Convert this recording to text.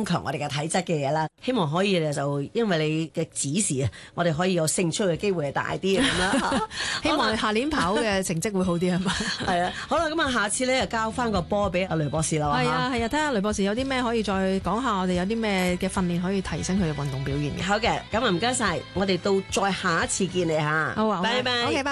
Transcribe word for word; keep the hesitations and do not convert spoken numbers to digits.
增強我哋嘅體質嘅嘢啦。希望可以咧就因為你嘅指示啊，我哋可以有勝出嘅機會係大啲咁啦。 希望下年跑嘅成績會好啲係嘛？ 係啊，好啦，咁啊，下次咧就交翻個波俾阿雷博士啦。 係啊係啊，睇下雷博士有啲咩可以再講下，我哋有啲咩嘅訓練可以提升佢嘅運動表現嘅。 好嘅，咁啊唔該晒，我哋到再下一次見你嚇。 好啊， 拜拜。 OK，拜拜。